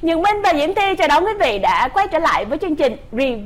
Nhật Minh và Diễm Thi chào đón quý vị đã quay trở lại với chương trình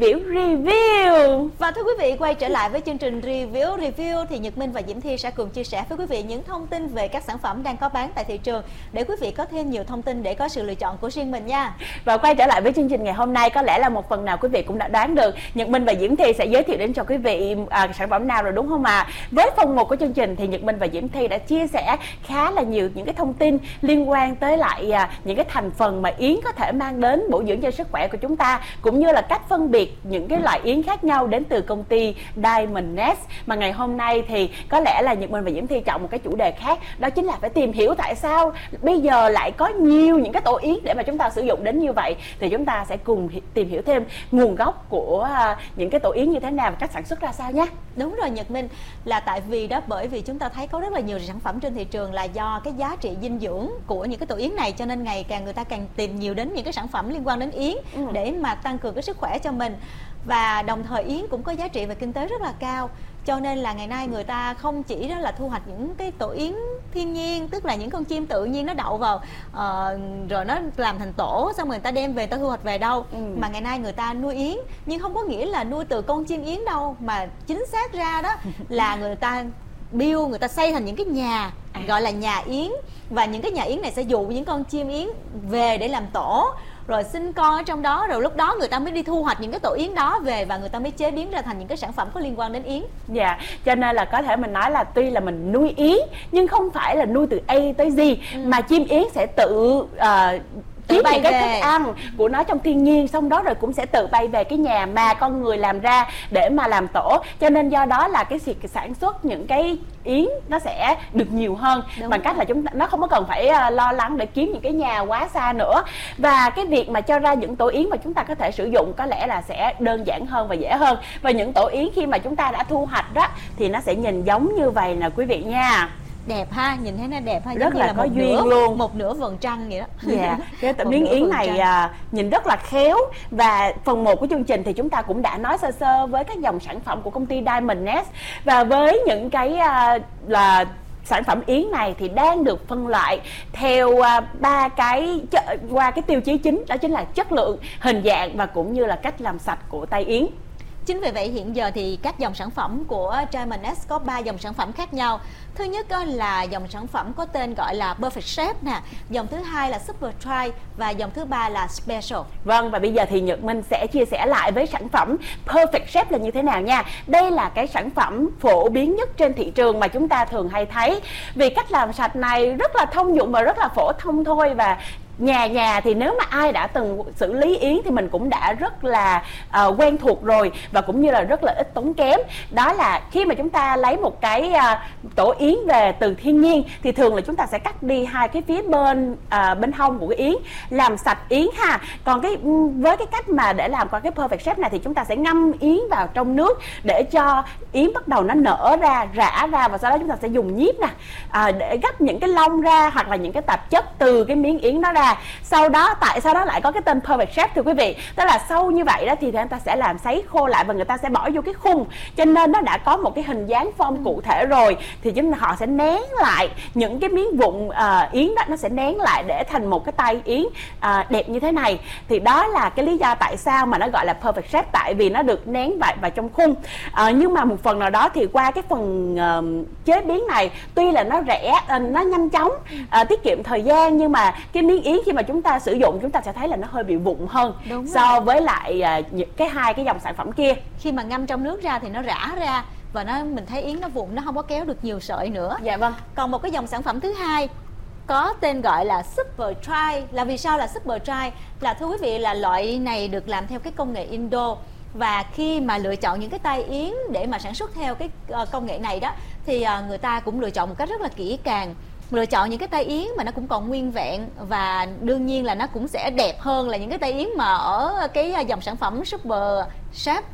Review. Và thưa quý vị, quay trở lại với chương trình Review thì Nhật Minh và Diễm Thi sẽ cùng chia sẻ với quý vị những thông tin về các sản phẩm đang có bán tại thị trường để quý vị có thêm nhiều thông tin để có sự lựa chọn của riêng mình nha. Và quay trở lại với chương trình ngày hôm nay, có lẽ là một phần nào quý vị cũng đã đoán được Nhật Minh và Diễm Thi sẽ giới thiệu đến cho quý vị sản phẩm nào rồi, đúng không ạ? Với phần 1 của chương trình thì Nhật Minh và Diễm Thi đã chia sẻ khá là nhiều những cái thông tin liên quan tới lại những cái thành phần mà yến có thể mang đến bổ dưỡng cho sức khỏe của chúng ta, cũng như là cách phân biệt những cái loại yến khác nhau đến từ công ty Diamond Nest. Mà ngày hôm nay thì có lẽ là Nhật Minh và Diễm Thi chọn một cái chủ đề khác, đó chính là phải tìm hiểu tại sao bây giờ lại có nhiều những cái tổ yến để mà chúng ta sử dụng đến như vậy. Thì chúng ta sẽ cùng tìm hiểu thêm nguồn gốc của những cái tổ yến như thế nào và cách sản xuất ra sao nhé. Đúng rồi Nhật Minh, là tại vì đó, bởi vì chúng ta thấy có rất là nhiều sản phẩm trên thị trường là do cái giá trị dinh dưỡng của những cái tổ yến này, cho nên ngày càng người ta càng tìm nhiều đến những cái sản phẩm liên quan đến yến để mà tăng cường cái sức khỏe cho mình. Và đồng thời yến cũng có giá trị về kinh tế rất là cao, cho nên là ngày nay người ta không chỉ đó là thu hoạch những cái tổ yến thiên nhiên, tức là những con chim tự nhiên nó đậu vào rồi nó làm thành tổ, xong rồi người ta đem về, người ta thu hoạch về đâu. Mà ngày nay người ta nuôi yến, nhưng không có nghĩa là nuôi từ con chim yến đâu, mà chính xác ra đó là người ta build, người ta xây thành những cái nhà gọi là nhà yến, và những cái nhà yến này sẽ dụ những con chim yến về để làm tổ, rồi sinh con ở trong đó, rồi lúc đó người ta mới đi thu hoạch những cái tổ yến đó về và người ta mới chế biến ra thành những cái sản phẩm có liên quan đến yến. Dạ, cho nên là có thể mình nói là tuy là mình nuôi yến nhưng không phải là nuôi từ A tới Z, mà chim yến sẽ tự kiếm những cái thức ăn của nó trong thiên nhiên, xong đó rồi cũng sẽ tự bay về cái nhà mà con người làm ra để mà làm tổ. Cho nên do đó là cái việc sản xuất những cái yến nó sẽ được nhiều hơn. Đúng bằng cách là chúng ta nó không có cần phải lo lắng để kiếm những cái nhà quá xa nữa. Và cái việc mà cho ra những tổ yến mà chúng ta có thể sử dụng có lẽ là sẽ đơn giản hơn và dễ hơn. Và những tổ yến khi mà chúng ta đã thu hoạch đó thì nó sẽ nhìn giống như vậy nè quý vị nha. Đẹp ha, nhìn thấy nó đẹp ha, rất giống là như là có duyên luôn, một nửa vầng trăng vậy đó. Dạ, cái miếng yến này nhìn rất là khéo. Và phần 1 của chương trình thì chúng ta cũng đã nói sơ sơ với các dòng sản phẩm của công ty Diamond Nest, và với những cái là sản phẩm yến này thì đang được phân loại theo qua cái tiêu chí chính, đó chính là chất lượng, hình dạng và cũng như là cách làm sạch của tay yến. Chính vì vậy hiện giờ thì các dòng sản phẩm của Diamond Nest có 3 dòng sản phẩm khác nhau. Thứ nhất là dòng sản phẩm có tên gọi là Perfect Shape nè, dòng thứ hai là Super Dry và dòng thứ ba là Special. Vâng, và bây giờ thì Nhật Minh sẽ chia sẻ lại với sản phẩm Perfect Shape là như thế nào nha. Đây là cái sản phẩm phổ biến nhất trên thị trường mà chúng ta thường hay thấy. Vì cách làm sạch này rất là thông dụng và rất là phổ thông thôi, và nhà thì nếu mà ai đã từng xử lý yến thì mình cũng đã rất là quen thuộc rồi, và cũng như là rất là ít tốn kém. Đó là khi mà chúng ta lấy một cái tổ yến về từ thiên nhiên thì thường là chúng ta sẽ cắt đi hai cái phía bên hông của cái yến, làm sạch yến ha. Còn với cái cách mà để làm qua cái Perfect Shape này thì chúng ta sẽ ngâm yến vào trong nước để cho yến bắt đầu nó nở ra, rã ra, và sau đó chúng ta sẽ dùng nhíp nè để gấp những cái lông ra hoặc là những cái tạp chất từ cái miếng yến đó ra. Sau đó tại sao đó lại có cái tên Perfect Shape thưa quý vị? Tức là sau như vậy đó thì người ta sẽ làm sấy khô lại và người ta sẽ bỏ vô cái khung, cho nên nó đã có một cái hình dáng form cụ thể rồi, thì họ sẽ nén lại những cái miếng vụn yến đó, nó sẽ nén lại để thành một cái tay yến đẹp như thế này. Thì đó là cái lý do tại sao mà nó gọi là Perfect Shape, tại vì nó được nén vào trong khung. Nhưng mà một phần nào đó thì qua cái phần chế biến này, tuy là nó rẻ, nó nhanh chóng, tiết kiệm thời gian, nhưng mà cái miếng yến khi mà chúng ta sử dụng chúng ta sẽ thấy là nó hơi bị vụn hơn so với lại hai cái dòng sản phẩm kia. Khi mà ngâm trong nước ra thì nó rã ra và mình thấy yến nó vụn, nó không có kéo được nhiều sợi nữa. Dạ vâng. Còn một cái dòng sản phẩm thứ hai có tên gọi là Super Dry. Là vì sao là Super Dry? Là thưa quý vị, là loại này được làm theo cái công nghệ Indo, và khi mà lựa chọn những cái tay yến để mà sản xuất theo cái công nghệ này đó thì người ta cũng lựa chọn một cách rất là kỹ càng, lựa chọn những cái tay yến mà nó cũng còn nguyên vẹn, và đương nhiên là nó cũng sẽ đẹp hơn là những cái tay yến mà ở cái dòng sản phẩm Super Shape,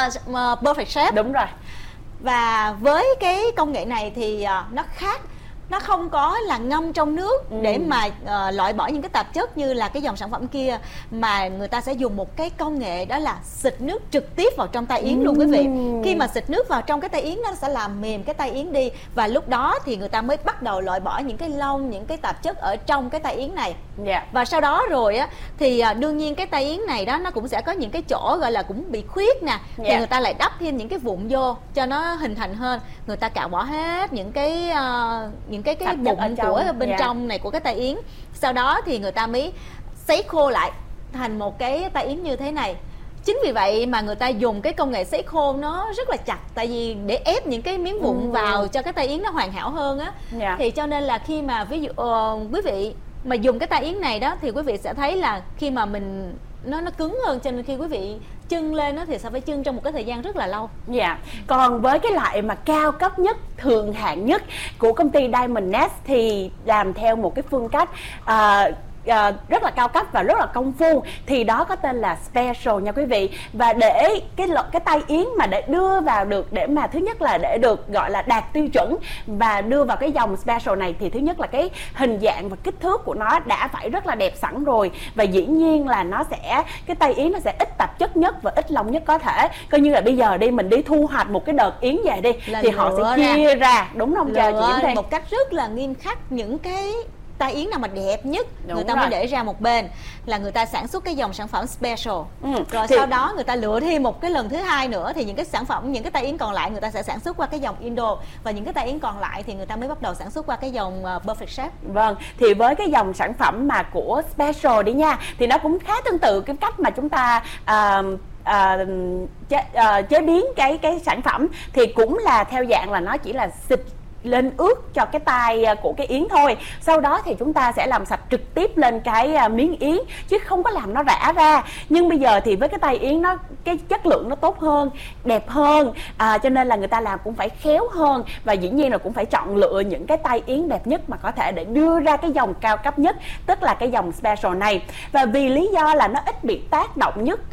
Perfect Shape. Đúng rồi. Và với cái công nghệ này thì nó nó không có là ngâm trong nước để mà loại bỏ những cái tạp chất như là cái dòng sản phẩm kia, mà người ta sẽ dùng một cái công nghệ đó là xịt nước trực tiếp vào trong tay yến luôn quý vị. Khi mà xịt nước vào trong cái tay yến, nó sẽ làm mềm cái tay yến đi, và lúc đó thì người ta mới bắt đầu loại bỏ những cái lông, những cái tạp chất ở trong cái tay yến này. Và sau đó rồi á thì đương nhiên cái tay yến này đó nó cũng sẽ có những cái chỗ gọi là cũng bị khuyết nè, thì người ta lại đắp thêm những cái vụn vô cho nó hình thành hơn. Người ta cạo bỏ hết những cái bụng của bên trong này của cái tay yến. Sau đó thì người ta mới sấy khô lại thành một cái tay yến như thế này. Chính vì vậy mà người ta dùng cái công nghệ sấy khô nó rất là chặt, tại vì để ép những cái miếng vụn vào cho cái tay yến nó hoàn hảo hơn á. Thì cho nên là khi mà ví dụ quý vị mà dùng cái tay yến này đó thì quý vị sẽ thấy là khi mà mình nó cứng hơn, cho nên khi quý vị chưng lên nó thì sẽ phải chưng trong một cái thời gian rất là lâu. Còn với cái loại mà cao cấp nhất, thượng hạng nhất của công ty Diamond Nest thì làm theo một cái phương cách rất là cao cấp và rất là công phu, thì đó có tên là Special nha quý vị. Và để cái tay yến mà để đưa vào được, để mà thứ nhất là để được gọi là đạt tiêu chuẩn và đưa vào cái dòng Special này, thì thứ nhất là cái hình dạng và kích thước của nó đã phải rất là đẹp sẵn rồi, và dĩ nhiên là cái tay yến nó sẽ ít tạp chất nhất và ít lông nhất có thể. Coi như là bây giờ mình đi thu hoạch một cái đợt yến về đi thì họ sẽ chia ra, đúng không chị Yến Thi? Một cách rất là nghiêm khắc, những cái tay yến nào mà đẹp nhất người ta mới để ra một bên, là người ta sản xuất cái dòng sản phẩm Special. Rồi sau đó người ta lựa thêm một cái lần thứ hai nữa, thì những cái sản phẩm, những cái tay yến còn lại người ta sẽ sản xuất qua cái dòng Indo, và những cái tay yến còn lại thì người ta mới bắt đầu sản xuất qua cái dòng Perfect Shape. Vâng, thì với cái dòng sản phẩm mà của Special đi nha, thì nó cũng khá tương tự cái cách mà chúng ta chế biến cái sản phẩm, thì cũng là theo dạng là nó chỉ là xịt lên ướt cho cái tay của cái yến thôi. Sau đó thì chúng ta sẽ làm sạch trực tiếp lên cái miếng yến, chứ không có làm nó rã ra. Nhưng bây giờ thì với cái tay yến cái chất lượng nó tốt hơn, đẹp hơn, cho nên là người ta làm cũng phải khéo hơn, và dĩ nhiên là cũng phải chọn lựa những cái tay yến đẹp nhất mà có thể để đưa ra cái dòng cao cấp nhất, tức là cái dòng Special này. Và vì lý do là nó ít bị tác động nhất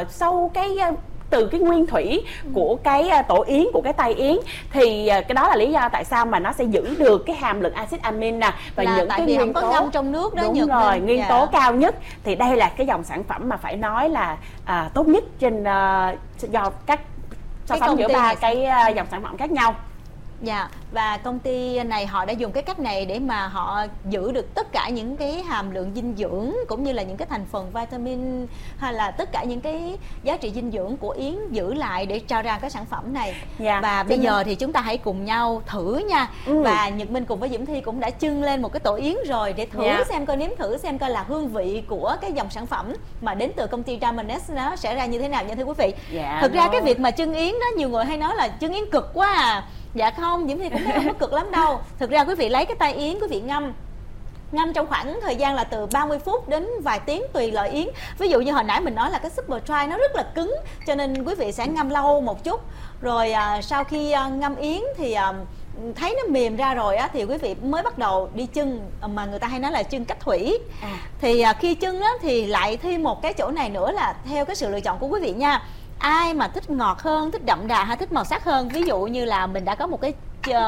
từ cái nguyên thủy của cái tổ yến, của cái tay yến, thì cái đó là lý do tại sao mà nó sẽ giữ được cái hàm lượng axit amin nè, và những cái nguyên tố ngâm trong nước đó. Đúng rồi, nguyên tố cao nhất. Thì đây là cái dòng sản phẩm mà phải nói là tốt nhất trên do các so sánh giữa ba cái dòng sản phẩm khác nhau. Và công ty này họ đã dùng cái cách này để mà họ giữ được tất cả những cái hàm lượng dinh dưỡng, cũng như là những cái thành phần vitamin, hay là tất cả những cái giá trị dinh dưỡng của yến giữ lại để trao ra cái sản phẩm này. Và bây giờ thì chúng ta hãy cùng nhau thử nha. Và Nhật Minh cùng với Diễm Thi cũng đã chưng lên một cái tổ yến rồi, để thử xem coi, nếm thử xem coi là hương vị của cái dòng sản phẩm mà đến từ công ty Diamond Nest nó sẽ ra như thế nào nha thưa quý vị. Thực ra cái việc mà chưng yến đó, nhiều người hay nói là chưng yến cực quá à. Dạ không, Diễm Thi cũng thấy không có cực lắm đâu. Thực ra quý vị lấy cái tay yến, quý vị ngâm trong khoảng thời gian là từ 30 phút đến vài tiếng tùy loại yến. Ví dụ như hồi nãy mình nói là cái Super Dry nó rất là cứng, cho nên quý vị sẽ ngâm lâu một chút. Rồi sau khi ngâm yến thì thấy nó mềm ra rồi á, thì quý vị mới bắt đầu đi chưng, mà người ta hay nói là chưng cách thủy. Thì khi chưng á, thì lại thêm một cái chỗ này nữa là theo cái sự lựa chọn của quý vị nha. Ai mà thích ngọt hơn, thích đậm đà hay thích màu sắc hơn, ví dụ như là mình đã có một cái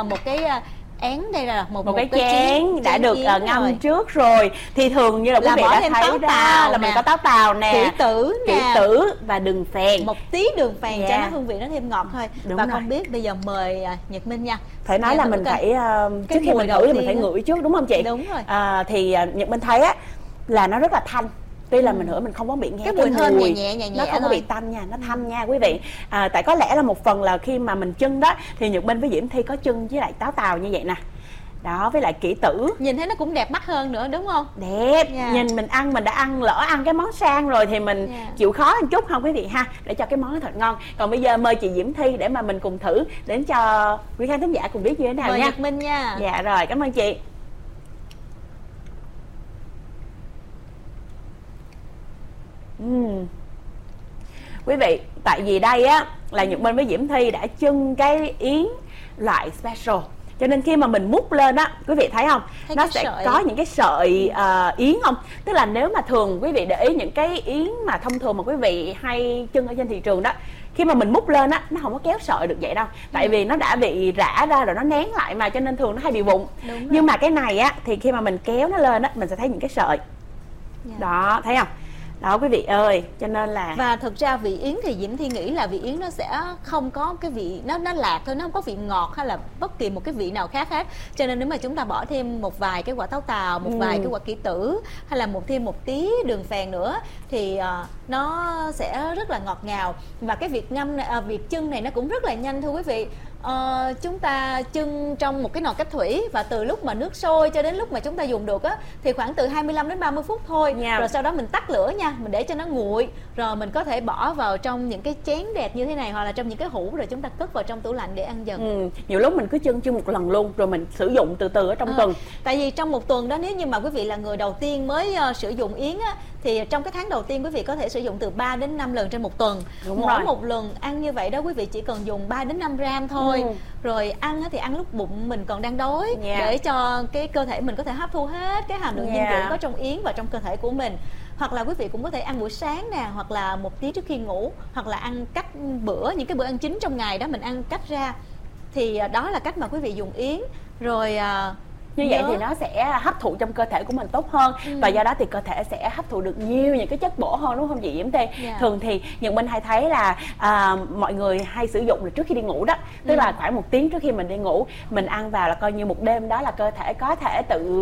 én đây là một cái chén đã được ngâm rồi trước rồi, thì thường như là quý vị đã thấy ra là mình có táo tàu nè, kỷ tử và đường phèn, một tí đường phèn cho nó hương vị nó thêm ngọt thôi. Và không biết bây giờ mời Nhật Minh nha. Phải nói là mình phải trước khi mình ngửi thì mình phải ngửi trước, đúng không chị? Đúng rồi. Thì Nhật Minh thấy á là nó rất là thanh. Tuy là mình ngửi mình không có bị nghe cái mùi thơm nhẹ nó không có bị tanh nha, nó thanh nha quý vị. Tại có lẽ là một phần là khi mà mình chưng đó, thì Nhật Minh với Diễm Thi có chưng với lại táo tàu như vậy nè. Đó, với lại kỷ tử. Nhìn thấy nó cũng đẹp mắt hơn nữa đúng không? Đẹp. Nhìn mình đã ăn, lỡ ăn cái món sang rồi thì mình chịu khó một chút không quý vị ha, để cho cái món nó thật ngon. Còn bây giờ mời chị Diễm Thi để mà mình cùng thử, đến cho quý khán thính giả cùng biết như thế nào mời nha. Nhật Minh nha. Dạ rồi, cảm ơn chị. Quý vị, tại vì đây á là Nhật Minh với Diễm Thi đã chưng cái yến loại Special, Cho nên khi mà mình múc lên á, quý vị thấy không, thấy nó sẽ sợi. có những cái sợi yến không. Tức là nếu mà thường quý vị để ý những cái yến mà thông thường mà quý vị hay trưng ở trên thị trường đó, khi mà mình múc lên á, nó không có kéo sợi được vậy đâu, tại vì nó đã bị rã ra rồi, nó nén lại mà, cho nên thường nó hay bị vụn. Nhưng mà cái này á thì khi mà mình kéo nó lên á, mình sẽ thấy những cái sợi đó, thấy không đó quý vị ơi. Cho nên là, và thực ra vị yến thì Diễm Thi nghĩ là vị yến nó sẽ không có cái vị, nó lạc thôi, nó không có vị ngọt hay là bất kỳ một cái vị nào khác hết. Cho nên nếu mà chúng ta bỏ thêm một vài cái quả táo tàu, một vài cái quả kỷ tử, hay là thêm một tí đường phèn nữa thì nó sẽ rất là ngọt ngào. Và cái việc việc chưng này nó cũng rất là nhanh thưa quý vị. Chúng ta chưng trong một cái nồi cách thủy, và từ lúc mà nước sôi cho đến lúc mà chúng ta dùng được á thì khoảng từ 25 đến 30 phút thôi. Rồi sau đó mình tắt lửa nha, mình để cho nó nguội, rồi mình có thể bỏ vào trong những cái chén đẹp như thế này, hoặc là trong những cái hũ, rồi chúng ta cất vào trong tủ lạnh để ăn dần. Nhiều lúc mình cứ chưng một lần luôn, rồi mình sử dụng từ từ ở trong tuần. Tại vì trong một tuần đó, nếu như mà quý vị là người đầu tiên mới sử dụng yến á, thì trong cái tháng đầu tiên quý vị có thể sử dụng từ 3 đến 5 lần trên một tuần. Mỗi một lần ăn như vậy đó, quý vị chỉ cần dùng 3 đến 5 gram thôi. Rồi ăn thì ăn lúc bụng mình còn đang đói, để cho cái cơ thể mình có thể hấp thu hết cái hàm lượng dinh dưỡng có trong yến vào trong cơ thể của mình. Hoặc là quý vị cũng có thể ăn buổi sáng nè, hoặc là một tiếng trước khi ngủ, hoặc là ăn cách bữa, những cái bữa ăn chính trong ngày đó mình ăn cách ra. Thì đó là cách mà quý vị dùng yến. Rồi như vậy thì nó sẽ hấp thụ trong cơ thể của mình tốt hơn, và do đó thì cơ thể sẽ hấp thụ được nhiều những cái chất bổ hơn, đúng không chị Diễm Thi? Thường thì Nhật Minh hay thấy là mọi người hay sử dụng là trước khi đi ngủ đó, tức là khoảng 1 tiếng trước khi mình đi ngủ, mình ăn vào là coi như một đêm đó là cơ thể có thể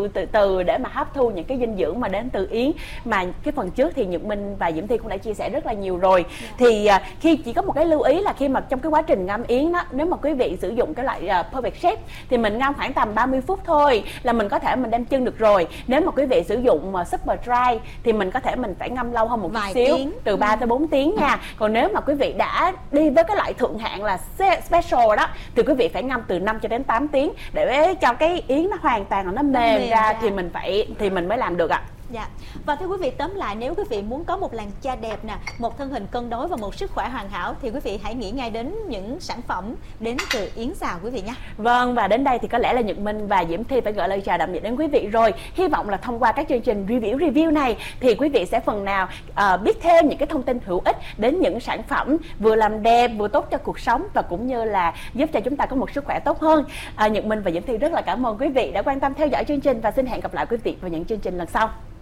từ để mà hấp thu những cái dinh dưỡng mà đến từ yến. Mà cái phần trước thì Nhật Minh và Diễm Thi cũng đã chia sẻ rất là nhiều rồi. Thì khi chỉ có một cái lưu ý là khi mà trong cái quá trình ngâm yến đó, nếu mà quý vị sử dụng cái loại Perfect Chef thì mình ngâm khoảng tầm 30 phút thôi là mình có thể mình đem chưng được rồi. Nếu mà quý vị sử dụng super dry thì mình có thể mình phải ngâm lâu hơn một chút xíu, từ 3 tới 4 tiếng nha. Còn nếu mà quý vị đã đi với cái loại thượng hạng là special đó thì quý vị phải ngâm từ 5 cho đến 8 tiếng để cho cái yến nó hoàn toàn là nó mềm ra thì mình mới làm được ạ. Và thưa quý vị, tóm lại, nếu quý vị muốn có một làn da đẹp nè, một thân hình cân đối và một sức khỏe hoàn hảo thì quý vị hãy nghĩ ngay đến những sản phẩm đến từ yến xào quý vị nhé. Vâng, và đến đây thì có lẽ là Nhật Minh và Diễm Thi phải gửi lời chào tạm biệt đến quý vị rồi. Hy vọng là thông qua các chương trình review này thì quý vị sẽ phần nào biết thêm những cái thông tin hữu ích đến những sản phẩm vừa làm đẹp vừa tốt cho cuộc sống, và cũng như là giúp cho chúng ta có một sức khỏe tốt hơn. Nhật Minh và Diễm Thi rất là cảm ơn quý vị đã quan tâm theo dõi chương trình, và xin hẹn gặp lại quý vị vào những chương trình lần sau.